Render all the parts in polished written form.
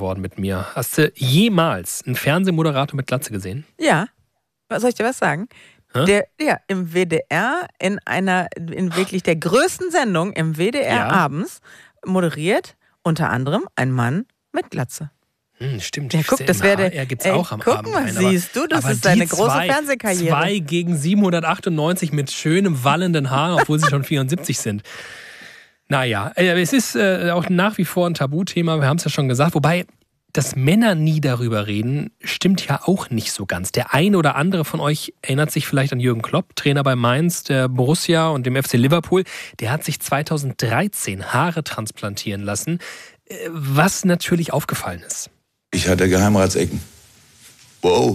geworden mit mir. Hast du jemals einen Fernsehmoderator mit Glatze gesehen? Ja. Soll ich dir was sagen? Im WDR, in wirklich der größten Sendung im WDR abends, moderiert unter anderem ein Mann mit Glatze. Stimmt. Ja, guck, das wäre der gibt's auch am Abend. Guck mal, siehst du, das ist deine große Fernsehkarriere. 2 gegen 798 mit schönem wallenden Haar, obwohl sie schon 74 sind. Naja, es ist auch nach wie vor ein Tabuthema, wir haben es ja schon gesagt, wobei dass Männer nie darüber reden, stimmt ja auch nicht so ganz. Der eine oder andere von euch erinnert sich vielleicht an Jürgen Klopp, Trainer bei Mainz, der Borussia und dem FC Liverpool. Der hat sich 2013 Haare transplantieren lassen, was natürlich aufgefallen ist. Ich hatte Geheimratsecken. Wow.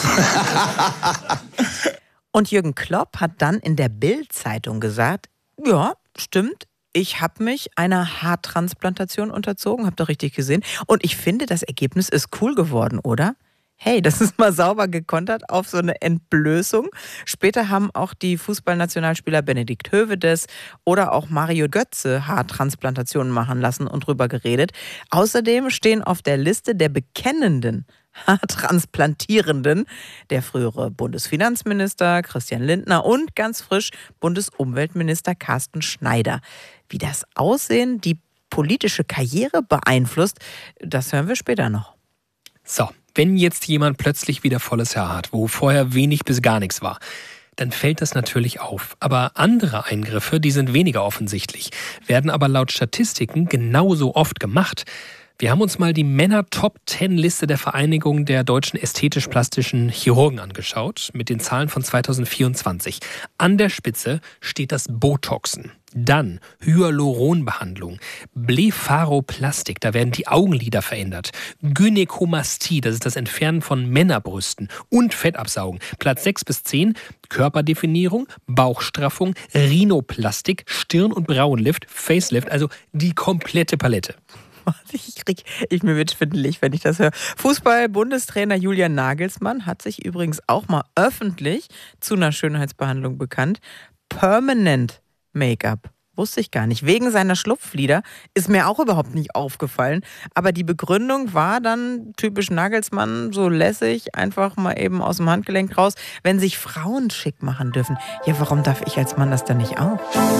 Und Jürgen Klopp hat dann in der Bild-Zeitung gesagt, ja, stimmt. Ich habe mich einer Haartransplantation unterzogen, habt ihr richtig gesehen. Und ich finde, das Ergebnis ist cool geworden, oder? Hey, das ist mal sauber gekontert auf so eine Entblößung. Später haben auch die Fußballnationalspieler Benedikt Höwedes oder auch Mario Götze Haartransplantationen machen lassen und drüber geredet. Außerdem stehen auf der Liste der bekennenden Haartransplantierenden der frühere Bundesfinanzminister Christian Lindner und ganz frisch Bundesumweltminister Carsten Schneider. Wie das Aussehen die politische Karriere beeinflusst, das hören wir später noch. So, wenn jetzt jemand plötzlich wieder volles Haar hat, wo vorher wenig bis gar nichts war, dann fällt das natürlich auf. Aber andere Eingriffe, die sind weniger offensichtlich, werden aber laut Statistiken genauso oft gemacht. Wir haben uns mal die Männer-Top-10-Liste der Vereinigung der deutschen ästhetisch-plastischen Chirurgen angeschaut, mit den Zahlen von 2024. An der Spitze steht das Botoxen. Dann Hyaluronbehandlung, Blepharoplastik, da werden die Augenlider verändert, Gynäkomastie, das ist das Entfernen von Männerbrüsten und Fettabsaugen. Platz 6 bis 10, Körperdefinierung, Bauchstraffung, Rhinoplastik, Stirn- und Brauenlift, Facelift, also die komplette Palette. Mir wird schwindelig, wenn ich das höre. Fußball-Bundestrainer Julian Nagelsmann hat sich übrigens auch mal öffentlich zu einer Schönheitsbehandlung bekannt. Permanent Make-up. Wusste ich gar nicht. Wegen seiner Schlupflider ist mir auch überhaupt nicht aufgefallen. Aber die Begründung war dann typisch Nagelsmann, so lässig, einfach mal eben aus dem Handgelenk raus. Wenn sich Frauen schick machen dürfen, ja, warum darf ich als Mann das dann nicht auch?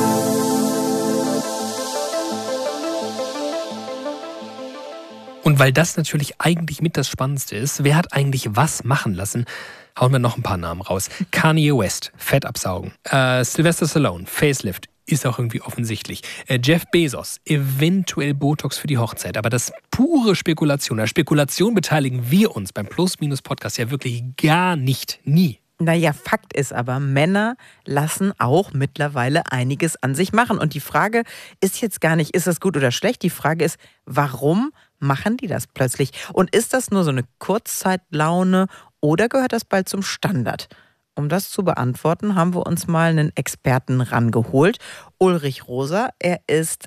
Und weil das natürlich eigentlich mit das Spannendste ist, wer hat eigentlich was machen lassen, hauen wir noch ein paar Namen raus. Kanye West, Fettabsaugen. Sylvester Stallone, Facelift, ist auch irgendwie offensichtlich. Jeff Bezos, eventuell Botox für die Hochzeit. Aber das pure Spekulation, an Spekulation beteiligen wir uns beim Plus-Minus-Podcast ja wirklich gar nicht, nie. Naja, Fakt ist aber, Männer lassen auch mittlerweile einiges an sich machen. Und die Frage ist jetzt gar nicht, ist das gut oder schlecht? Die Frage ist, warum machen die das plötzlich? Und ist das nur so eine Kurzzeit-Laune oder gehört das bald zum Standard? Um das zu beantworten, haben wir uns mal einen Experten rangeholt. Ulrich Rosa, er ist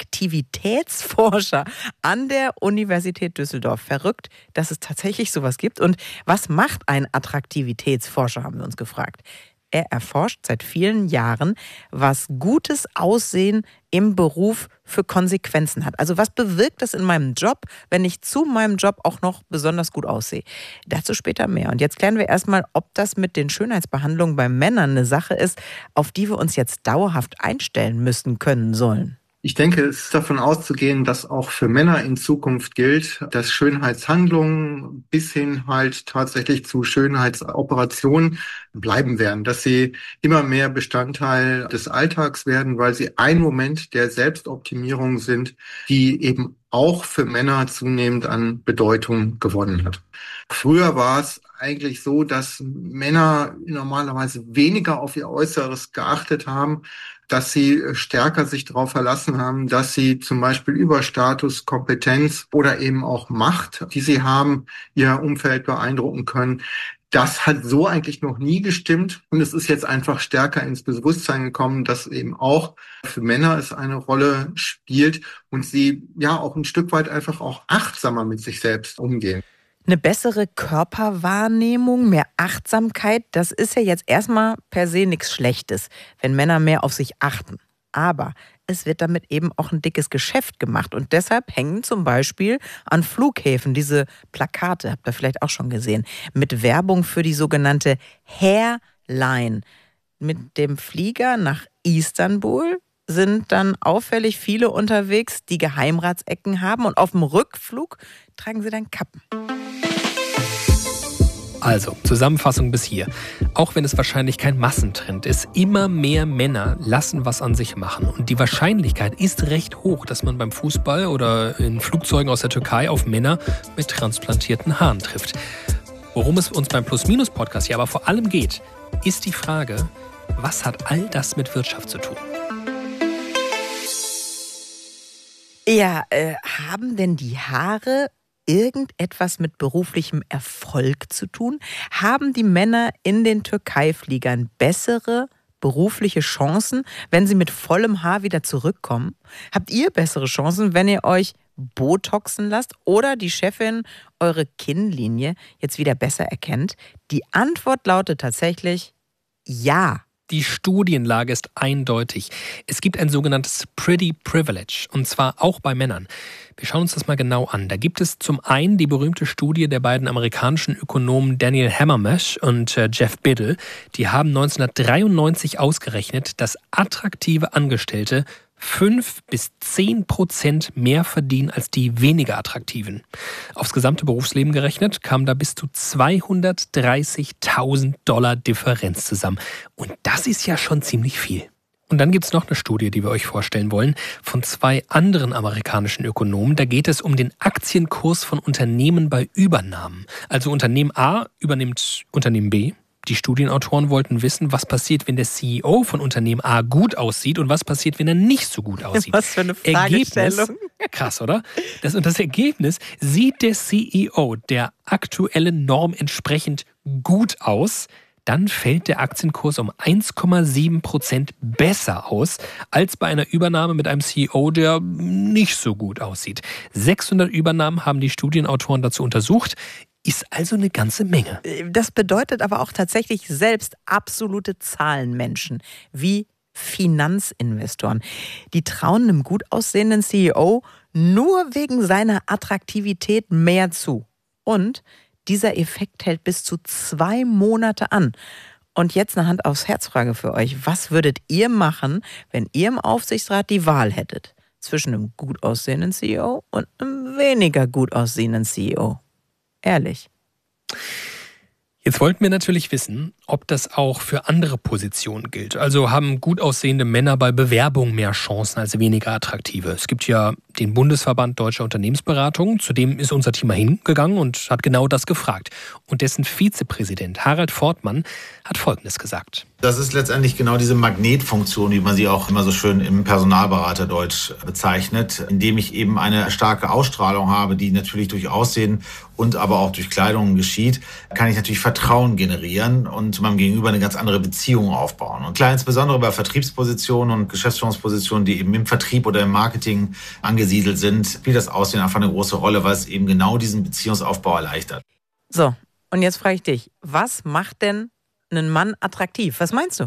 Attraktivitätsforscher an der Universität Düsseldorf. Verrückt, dass es tatsächlich sowas gibt. Und was macht ein Attraktivitätsforscher, haben wir uns gefragt. Er erforscht seit vielen Jahren, was gutes Aussehen im Beruf für Konsequenzen hat. Also was bewirkt das in meinem Job, wenn ich zu meinem Job auch noch besonders gut aussehe? Dazu später mehr. Und jetzt klären wir erstmal, ob das mit den Schönheitsbehandlungen bei Männern eine Sache ist, auf die wir uns jetzt dauerhaft einstellen müssen können sollen. Ich denke, es ist davon auszugehen, dass auch für Männer in Zukunft gilt, dass Schönheitshandlungen bis hin halt tatsächlich zu Schönheitsoperationen bleiben werden, dass sie immer mehr Bestandteil des Alltags werden, weil sie ein Moment der Selbstoptimierung sind, die eben auch für Männer zunehmend an Bedeutung gewonnen hat. Früher war es eigentlich so, dass Männer normalerweise weniger auf ihr Äußeres geachtet haben, dass sie stärker sich darauf verlassen haben, dass sie zum Beispiel über Status, Kompetenz oder eben auch Macht, die sie haben, ihr Umfeld beeindrucken können. Das hat so eigentlich noch nie gestimmt und es ist jetzt einfach stärker ins Bewusstsein gekommen, dass eben auch für Männer es eine Rolle spielt und sie ja auch ein Stück weit einfach auch achtsamer mit sich selbst umgehen. Eine bessere Körperwahrnehmung, mehr Achtsamkeit, das ist ja jetzt erstmal per se nichts Schlechtes, wenn Männer mehr auf sich achten. Aber es wird damit eben auch ein dickes Geschäft gemacht. Und deshalb hängen zum Beispiel an Flughäfen diese Plakate, habt ihr vielleicht auch schon gesehen, mit Werbung für die sogenannte Hairline. Mit dem Flieger nach Istanbul sind dann auffällig viele unterwegs, die Geheimratsecken haben. Und auf dem Rückflug tragen sie dann Kappen. Also, Zusammenfassung bis hier. Auch wenn es wahrscheinlich kein Massentrend ist, immer mehr Männer lassen was an sich machen. Und die Wahrscheinlichkeit ist recht hoch, dass man beim Fußball oder in Flugzeugen aus der Türkei auf Männer mit transplantierten Haaren trifft. Worum es uns beim Plus-Minus-Podcast hier aber vor allem geht, ist die Frage, was hat all das mit Wirtschaft zu tun? Ja, haben denn die Haare irgendetwas mit beruflichem Erfolg zu tun? Haben die Männer in den Türkei-Fliegern bessere berufliche Chancen, wenn sie mit vollem Haar wieder zurückkommen? Habt ihr bessere Chancen, wenn ihr euch botoxen lasst oder die Chefin eure Kinnlinie jetzt wieder besser erkennt? Die Antwort lautet tatsächlich ja. Die Studienlage ist eindeutig. Es gibt ein sogenanntes Pretty Privilege, und zwar auch bei Männern. Wir schauen uns das mal genau an. Da gibt es zum einen die berühmte Studie der beiden amerikanischen Ökonomen Daniel Hammermesh und Jeff Biddle. Die haben 1993 ausgerechnet, dass attraktive Angestellte 5-10% mehr verdienen als die weniger attraktiven. Aufs gesamte Berufsleben gerechnet kam da bis zu $230.000 Differenz zusammen. Und das ist ja schon ziemlich viel. Und dann gibt es noch eine Studie, die wir euch vorstellen wollen, von 2 anderen amerikanischen Ökonomen. Da geht es um den Aktienkurs von Unternehmen bei Übernahmen. Also Unternehmen A übernimmt Unternehmen B. Die Studienautoren wollten wissen, was passiert, wenn der CEO von Unternehmen A gut aussieht und was passiert, wenn er nicht so gut aussieht. Was für eine Fragestellung. Krass, oder? Das Ergebnis, sieht der CEO der aktuellen Norm entsprechend gut aus, dann fällt der Aktienkurs um 1,7% besser aus, als bei einer Übernahme mit einem CEO, der nicht so gut aussieht. 600 Übernahmen haben die Studienautoren dazu untersucht. Ist also eine ganze Menge. Das bedeutet aber auch tatsächlich selbst absolute Zahlenmenschen, wie Finanzinvestoren. Die trauen einem gut aussehenden CEO nur wegen seiner Attraktivität mehr zu. Und dieser Effekt hält bis zu 2 Monate an. Und jetzt eine Hand aufs Herz-Frage für euch. Was würdet ihr machen, wenn ihr im Aufsichtsrat die Wahl hättet? Zwischen einem gut aussehenden CEO und einem weniger gut aussehenden CEO? Ehrlich. Jetzt wollten wir natürlich wissen, ob das auch für andere Positionen gilt. Also haben gut aussehende Männer bei Bewerbungen mehr Chancen als weniger attraktive. Es gibt ja den Bundesverband Deutscher Unternehmensberatung, zu dem ist unser Team mal hingegangen und hat genau das gefragt. Und dessen Vizepräsident Harald Fortmann hat Folgendes gesagt. Das ist letztendlich genau diese Magnetfunktion, wie man sie auch immer so schön im Personalberaterdeutsch bezeichnet, indem ich eben eine starke Ausstrahlung habe, die natürlich durch Aussehen und aber auch durch Kleidung geschieht, kann ich natürlich Vertrauen generieren und zu meinem Gegenüber eine ganz andere Beziehung aufbauen. Und klar, insbesondere bei Vertriebspositionen und Geschäftsführungspositionen, die eben im Vertrieb oder im Marketing angesiedelt sind, spielt das Aussehen einfach eine große Rolle, weil es eben genau diesen Beziehungsaufbau erleichtert. So, und jetzt frage ich dich, was macht denn einen Mann attraktiv? Was meinst du?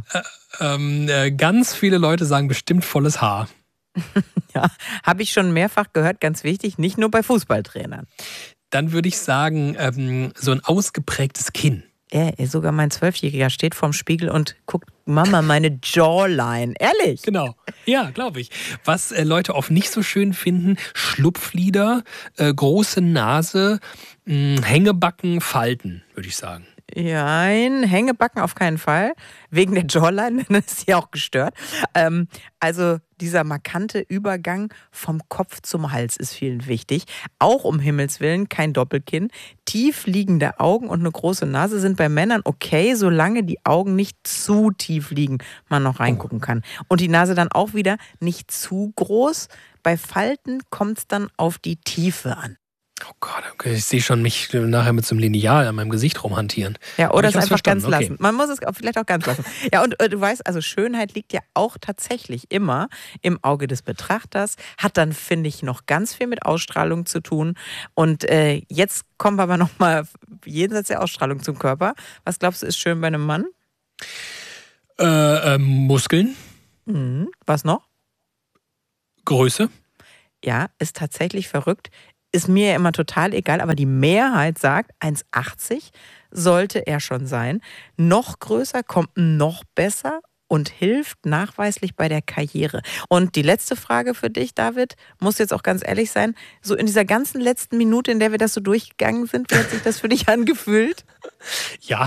Ganz viele Leute sagen bestimmt volles Haar. Ja, habe ich schon mehrfach gehört, ganz wichtig, nicht nur bei Fußballtrainern. Dann würde ich sagen, so ein ausgeprägtes Kinn. Sogar mein 12-Jähriger steht vorm Spiegel und guckt, Mama, meine Jawline. Ehrlich? Genau. Ja, glaube ich. Was Leute oft nicht so schön finden, Schlupflider, große Nase, Hängebacken, Falten, würde ich sagen. Ja, Hängebacken auf keinen Fall. Wegen der Jawline, das ist ja auch gestört. Also dieser markante Übergang vom Kopf zum Hals ist vielen wichtig. Auch um Himmels Willen kein Doppelkinn. Tief liegende Augen und eine große Nase sind bei Männern okay, solange die Augen nicht zu tief liegen, man noch reingucken kann. Und die Nase dann auch wieder nicht zu groß. Bei Falten kommt es dann auf die Tiefe an. Oh Gott, okay, ich sehe schon mich nachher mit so einem Lineal an meinem Gesicht rumhantieren. Ja, oder es einfach ganz okay lassen. Man muss es vielleicht auch ganz lassen. Ja, und du weißt, also Schönheit liegt ja auch tatsächlich immer im Auge des Betrachters, hat dann, finde ich, noch ganz viel mit Ausstrahlung zu tun. Und jetzt kommen wir aber nochmal jenseits der Ausstrahlung zum Körper. Was glaubst du, ist schön bei einem Mann? Muskeln. Was noch? Größe? Ja, ist tatsächlich verrückt. Ist mir ja immer total egal, aber die Mehrheit sagt, 1,80 sollte er schon sein. Noch größer kommt noch besser und hilft nachweislich bei der Karriere. Und die letzte Frage für dich, David, muss jetzt auch ganz ehrlich sein, so in dieser ganzen letzten Minute, in der wir das so durchgegangen sind, wie hat sich das für dich angefühlt? Ja,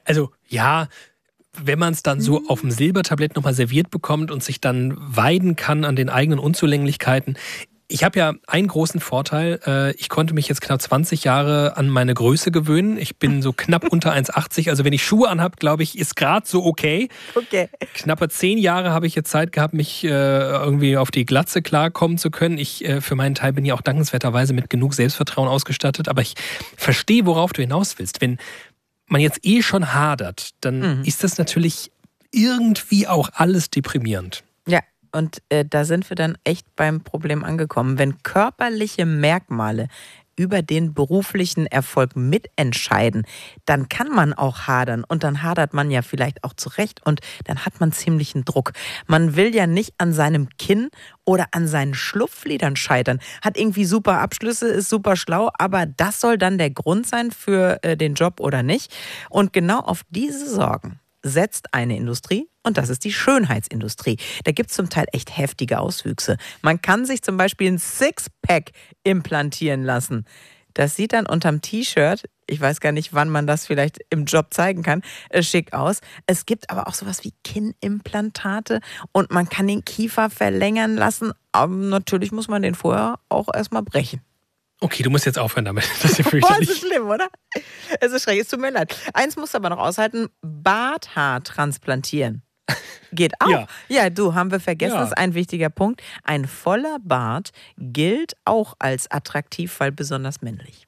wenn man es dann so auf dem Silbertablett nochmal serviert bekommt und sich dann weiden kann an den eigenen Unzulänglichkeiten. Ich habe ja einen großen Vorteil. Ich konnte mich jetzt knapp 20 Jahre an meine Größe gewöhnen. Ich bin so knapp unter 1,80. Also wenn ich Schuhe anhab, glaube ich, ist gerade so okay. Knappe 10 Jahre habe ich jetzt Zeit gehabt, mich irgendwie auf die Glatze klarkommen zu können. Ich für meinen Teil bin ja auch dankenswerterweise mit genug Selbstvertrauen ausgestattet. Aber ich verstehe, worauf du hinaus willst. Wenn man jetzt schon hadert, dann ist das natürlich irgendwie auch alles deprimierend. Ja. Und da sind wir dann echt beim Problem angekommen. Wenn körperliche Merkmale über den beruflichen Erfolg mitentscheiden, dann kann man auch hadern. Und dann hadert man ja vielleicht auch zurecht. Und dann hat man ziemlichen Druck. Man will ja nicht an seinem Kinn oder an seinen Schlupflidern scheitern. Hat irgendwie super Abschlüsse, ist super schlau. Aber das soll dann der Grund sein für den Job oder nicht. Und genau auf diese Sorgen setzt eine Industrie, und das ist die Schönheitsindustrie. Da gibt es zum Teil echt heftige Auswüchse. Man kann sich zum Beispiel ein Sixpack implantieren lassen. Das sieht dann unterm T-Shirt, ich weiß gar nicht, wann man das vielleicht im Job zeigen kann, schick aus. Es gibt aber auch sowas wie Kinnimplantate und man kann den Kiefer verlängern lassen. Aber natürlich muss man den vorher auch erstmal brechen. Okay, du musst jetzt aufhören damit. Das ist ja fürchterlich. Das ist schlimm, oder? Es ist schrecklich, es tut mir leid. Eins musst du aber noch aushalten, Barthaar transplantieren. Geht auch. Ja, haben wir vergessen, das ist ein wichtiger Punkt. Ein voller Bart gilt auch als attraktiv, weil besonders männlich.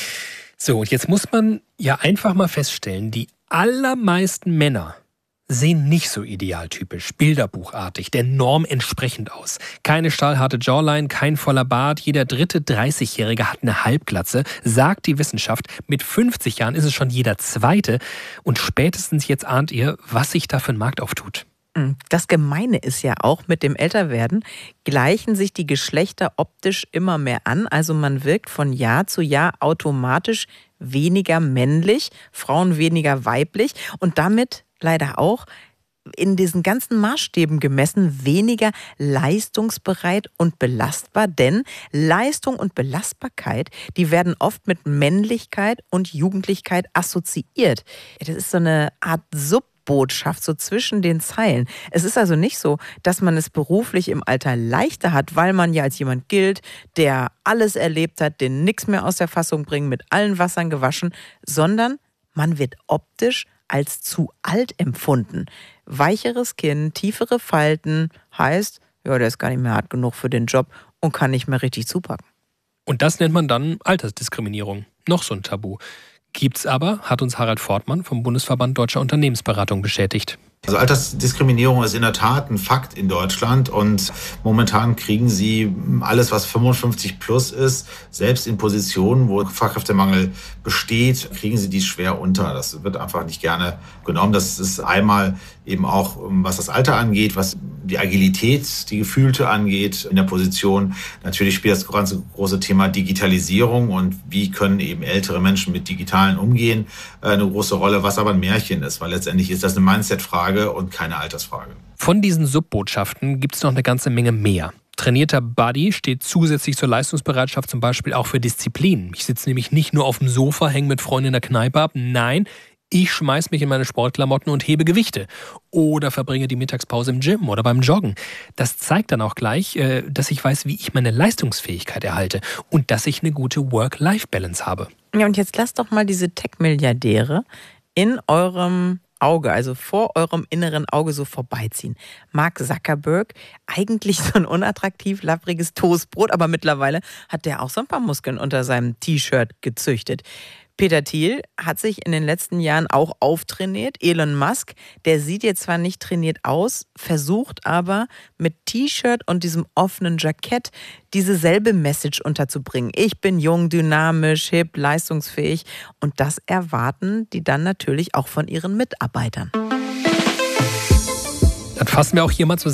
So, und jetzt muss man ja einfach mal feststellen, die allermeisten Männer sehen nicht so idealtypisch, bilderbuchartig, der Norm entsprechend aus. Keine stahlharte Jawline, kein voller Bart, jeder dritte 30-Jährige hat eine Halbglatze, sagt die Wissenschaft. Mit 50 Jahren ist es schon jeder Zweite. Und spätestens jetzt ahnt ihr, was sich da für ein Markt auftut. Das Gemeine ist ja auch, mit dem Älterwerden gleichen sich die Geschlechter optisch immer mehr an. Also man wirkt von Jahr zu Jahr automatisch weniger männlich, Frauen weniger weiblich und damit leider auch in diesen ganzen Maßstäben gemessen weniger leistungsbereit und belastbar, denn Leistung und Belastbarkeit, die werden oft mit Männlichkeit und Jugendlichkeit assoziiert. Das ist so eine Art Subbotschaft, so zwischen den Zeilen. Es ist also nicht so, dass man es beruflich im Alter leichter hat, weil man ja als jemand gilt, der alles erlebt hat, den nichts mehr aus der Fassung bringt, mit allen Wassern gewaschen, sondern man wird optisch als zu alt empfunden. Weicheres Kinn, tiefere Falten heißt, ja, der ist gar nicht mehr hart genug für den Job und kann nicht mehr richtig zupacken. Und das nennt man dann Altersdiskriminierung. Noch so ein Tabu. Gibt's aber, hat uns Harald Fortmann vom Bundesverband Deutscher Unternehmensberatung bestätigt. Also Altersdiskriminierung ist in der Tat ein Fakt in Deutschland und momentan kriegen sie alles, was 55 plus ist, selbst in Positionen, wo Fachkräftemangel besteht, kriegen sie dies schwer unter. Das wird einfach nicht gerne genommen. Das ist einmal eben auch, was das Alter angeht, was die Agilität, die gefühlte angeht in der Position. Natürlich spielt das ganze große Thema Digitalisierung und wie können eben ältere Menschen mit Digitalen umgehen, eine große Rolle, was aber ein Märchen ist, weil letztendlich ist das eine Mindset-Frage und keine Altersfrage. Von diesen Subbotschaften gibt es noch eine ganze Menge mehr. Trainierter Body steht zusätzlich zur Leistungsbereitschaft zum Beispiel auch für Disziplin. Ich sitze nämlich nicht nur auf dem Sofa, hänge mit Freunden in der Kneipe ab. Nein, ich schmeiß mich in meine Sportklamotten und hebe Gewichte. Oder verbringe die Mittagspause im Gym oder beim Joggen. Das zeigt dann auch gleich, dass ich weiß, wie ich meine Leistungsfähigkeit erhalte und dass ich eine gute Work-Life-Balance habe. Ja, und jetzt lasst doch mal diese Tech-Milliardäre in eurem Auge, also vor eurem inneren Auge so vorbeiziehen. Mark Zuckerberg, eigentlich so ein unattraktiv lappriges Toastbrot, aber mittlerweile hat der auch so ein paar Muskeln unter seinem T-Shirt gezüchtet. Peter Thiel hat sich in den letzten Jahren auch auftrainiert. Elon Musk, der sieht jetzt zwar nicht trainiert aus, versucht aber mit T-Shirt und diesem offenen Jackett diese selbe Message unterzubringen. Ich bin jung, dynamisch, hip, leistungsfähig und das erwarten die dann natürlich auch von ihren Mitarbeitern. Das fassen wir auch hier mal zusammen.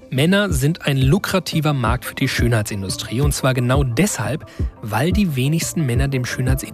Männer sind ein lukrativer Markt für die Schönheitsindustrie. Und zwar genau deshalb, weil die wenigsten Männer dem Schönheitsideal